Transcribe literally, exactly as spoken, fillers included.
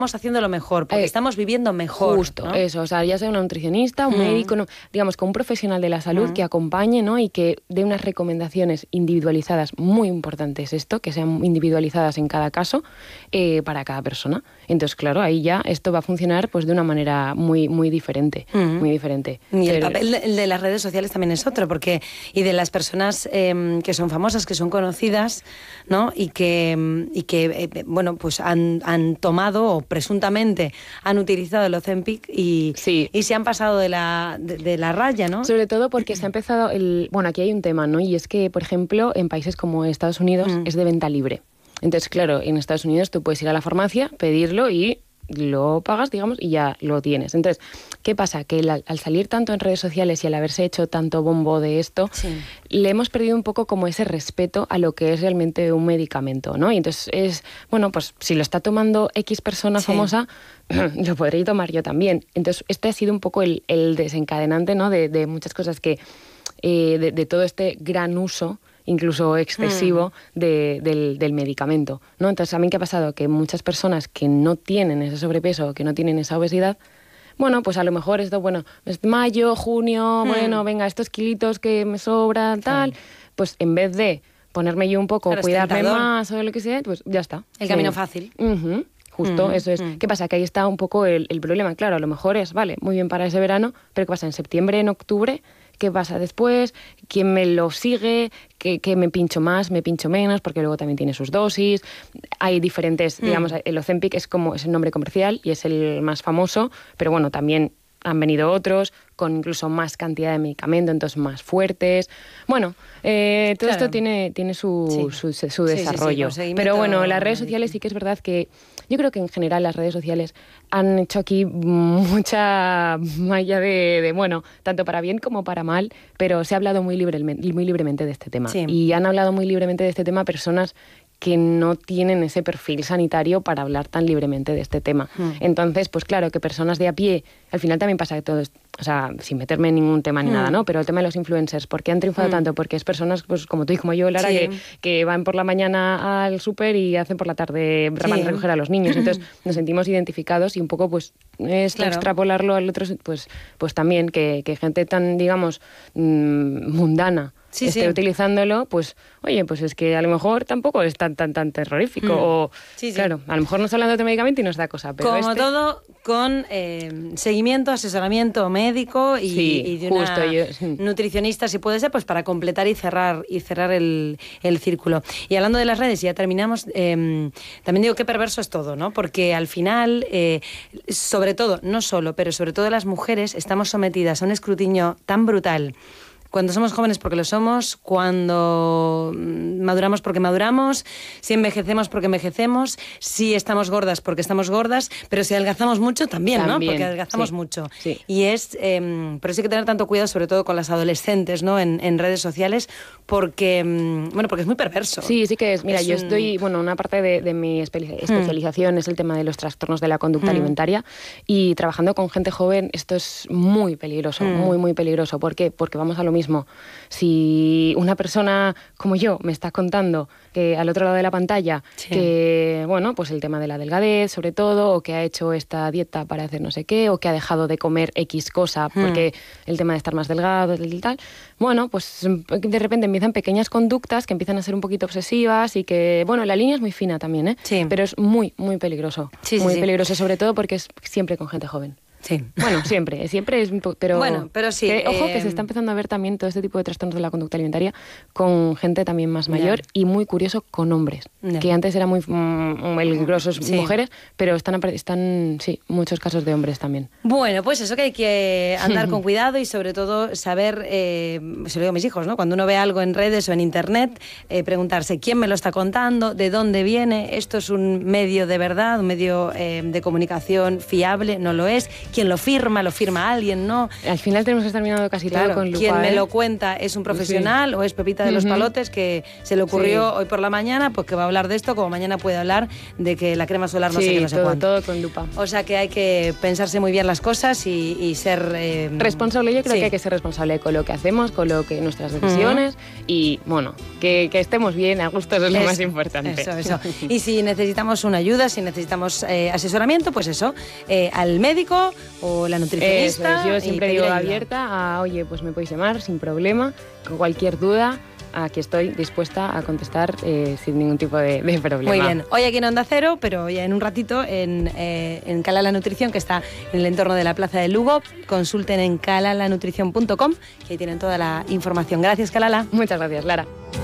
estamos haciendo lo mejor, porque eh, estamos viviendo mejor. Justo, ¿no? eso, o sea, ya sea una nutricionista, un mm. médico, no, digamos, con un profesional de la salud mm. que acompañe, ¿no? Y que dé unas recomendaciones individualizadas, muy importantes esto, que sean individualizadas en cada caso, eh, para cada persona. Entonces, claro, ahí ya esto va a funcionar pues de una manera muy, muy diferente, mm. muy diferente. Y Pero, el papel de, de las redes sociales también es otro, porque, y de las personas eh, que son famosas, que son conocidas, ¿no? Y que, y que eh, bueno, pues han, han tomado o presuntamente han utilizado el Ozempic y, sí. y se han pasado de la, de, de la raya, ¿no? Sobre todo porque se ha empezado el... Bueno, aquí hay un tema, ¿no? Y es que, por ejemplo, en países como Estados Unidos mm. es de venta libre. Entonces, claro, en Estados Unidos tú puedes ir a la farmacia, pedirlo y lo pagas, digamos, y ya lo tienes. Entonces, ¿qué pasa? Que la, al salir tanto en redes sociales y al haberse hecho tanto bombo de esto, sí. le hemos perdido un poco como ese respeto a lo que es realmente un medicamento, ¿no? Y entonces es, bueno, pues si lo está tomando X persona sí. famosa, lo podré tomar yo también. Entonces, este ha sido un poco el, el desencadenante, ¿no? De, de muchas cosas que, eh, de, de todo este gran uso incluso excesivo mm. de, del, del medicamento, ¿no? Entonces, ¿también qué ha pasado? Que muchas personas que no tienen ese sobrepeso, que no tienen esa obesidad, bueno, pues a lo mejor esto, bueno, es mayo, junio, mm. bueno, venga, estos kilitos que me sobran, tal, sí. pues en vez de ponerme yo un poco, claro, cuidarme tentador. Más o lo que sea, pues ya está. El sí. camino fácil. Uh-huh. Justo, mm, eso es. Mm. ¿Qué pasa? Que ahí está un poco el, el problema. Claro, a lo mejor es, vale, muy bien para ese verano, pero ¿qué pasa? En septiembre, en octubre, ¿qué pasa después? ¿Quién me lo sigue? ¿Qué, qué me pincho más? ¿Me pincho menos? Porque luego también tiene sus dosis. Hay diferentes, mm. digamos, el Ozempic es como es el nombre comercial y es el más famoso, pero bueno, también han venido otros con incluso más cantidad de medicamento, entonces más fuertes. Bueno, eh, todo claro. esto tiene, tiene su, sí. su, su desarrollo. Sí, sí, sí, pero bueno, las redes sociales sí que es verdad que yo creo que en general las redes sociales han hecho aquí mucha malla de, de, bueno, tanto para bien como para mal, pero se ha hablado muy libremente, muy libremente de este tema. Sí. Y han hablado muy libremente de este tema personas que no tienen ese perfil sanitario para hablar tan libremente de este tema. Mm. Entonces, pues claro, que personas de a pie, al final también pasa que todo esto, o sea, sin meterme en ningún tema ni mm. nada, ¿no? Pero el tema de los influencers, ¿por qué han triunfado mm. tanto? Porque es personas, pues como tú y como yo, Lara, sí. que, que van por la mañana al súper y hacen por la tarde, sí. van a recoger a los niños. Entonces, nos sentimos identificados y un poco, pues, esto, claro. extrapolarlo al otro, pues, pues también que, que gente tan, digamos, mmm, mundana, Sí, esté sí. utilizándolo, pues, oye, pues es que a lo mejor tampoco es tan tan tan terrorífico. Mm. O, sí, sí. claro, a lo mejor no está hablando de otro medicamento y nos da cosa. Pero Como este... todo, con eh, seguimiento, asesoramiento médico y, sí, y de justo, una yo, sí. nutricionista, si puede ser, pues para completar y cerrar y cerrar el, el círculo. Y hablando de las redes, y ya terminamos, eh, también digo que perverso es todo, ¿no? Porque al final, eh, sobre todo, no solo, pero sobre todo las mujeres, estamos sometidas a un escrutinio tan brutal. Cuando somos jóvenes porque lo somos, cuando maduramos porque maduramos, si envejecemos porque envejecemos, si estamos gordas porque estamos gordas, pero si adelgazamos mucho también, también ¿no? Porque adelgazamos sí, mucho. Sí. Y es, eh, por eso hay que tener tanto cuidado, sobre todo con las adolescentes, ¿no? En, en redes sociales, porque, bueno, porque es muy perverso. Sí, sí que es. Mira, es yo un... estoy, bueno, una parte de, de mi especialización mm. es el tema de los trastornos de la conducta mm. alimentaria y trabajando con gente joven esto es muy peligroso, mm. muy, muy peligroso. ¿Por qué? Porque vamos a lo mismo. Si una persona como yo me está contando que al otro lado de la pantalla sí. que, bueno, pues el tema de la delgadez sobre todo, o que ha hecho esta dieta para hacer no sé qué, o que ha dejado de comer X cosa porque hmm. el tema de estar más delgado y tal, bueno, pues de repente empiezan pequeñas conductas que empiezan a ser un poquito obsesivas y que, bueno, la línea es muy fina también, ¿eh? Sí. Pero es muy, muy peligroso. Sí, muy sí, peligroso, sí. sobre todo porque es siempre con gente joven. Sí. Bueno, siempre, siempre es, pero, bueno, pero sí, que, ojo eh, que se está empezando a ver también todo este tipo de trastornos de la conducta alimentaria con gente también más mayor yeah. y muy curioso con hombres, yeah. que antes era muy mm, peligrosos sí. mujeres, pero están, están, sí, muchos casos de hombres también. Bueno, pues eso que hay que andar con cuidado y sobre todo saber, eh, se lo digo a mis hijos, ¿no? Cuando uno ve algo en redes o en internet, eh, preguntarse quién me lo está contando, de dónde viene, esto es un medio de verdad, un medio eh, de comunicación fiable, no lo es. quién lo firma, lo firma alguien, ¿no? Al final tenemos que estar mirando casi claro, todo con lupa. ¿Quién me ¿eh? lo cuenta es un profesional sí. o es Pepita de los uh-huh. Palotes que se le ocurrió sí. hoy por la mañana, pues que va a hablar de esto, como mañana puede hablar de que la crema solar no sí, sé qué, no sé todo, cuánto. todo con lupa. O sea que hay que pensarse muy bien las cosas y, y ser... Eh, responsable, yo creo sí. que hay que ser responsable con lo que hacemos, con lo que nuestras decisiones uh-huh. y, bueno, que, que estemos bien, a gusto, eso es lo es, más importante. Eso, eso. Y si necesitamos una ayuda, si necesitamos eh, asesoramiento, pues eso, eh, al médico o la nutricionista. Eso es, yo siempre digo abierta a, oye, pues me podéis llamar sin problema, con cualquier duda. Aquí estoy dispuesta a contestar eh, sin ningún tipo de, de problema. Muy bien. Hoy aquí en Onda Cero, pero ya en un ratito en, eh, en Calala Nutrición, que está en el entorno de la Plaza de Lugo. Consulten en calala nutrición punto com, que ahí tienen toda la información. Gracias, Calala. Muchas gracias, Lara.